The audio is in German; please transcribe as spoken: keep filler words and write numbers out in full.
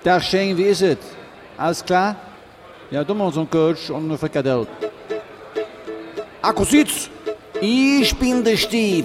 Tag Shane, wie ist es? Alles klar? Ja, du machst einen Coach und eine Frikadelle. Akku Sitz! Ich bin der Steve.